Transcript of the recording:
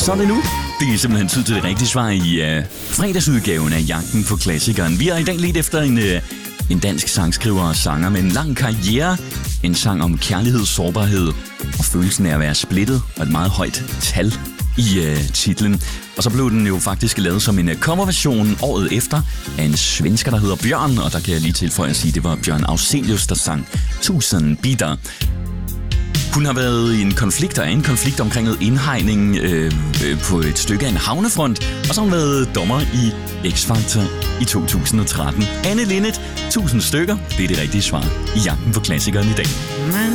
Så er det nu. Det er simpelthen tid til det rigtige svar i fredagsudgaven af Jagten på Klassikeren. Vi er i dag lidt efter en dansk sangskriver og sanger med en lang karriere. En sang om kærlighed, sårbarhed og følelsen af at være splittet og et meget højt tal i titlen. Og så blev den jo faktisk lavet som en coverversion året efter af en svensker, der hedder Bjørn. Og der kan jeg lige tilføje at sige, at det var Bjørn Afzelius, der sang 1000 bitter. Hun har været i en konflikt omkring noget indhegning på et stykke af en havnefront, og så har hun været dommer i X-Factor i 2013. Anne Linnet, 1000 stykker, det er det rigtige svar i Jagten på Klassikeren i dag.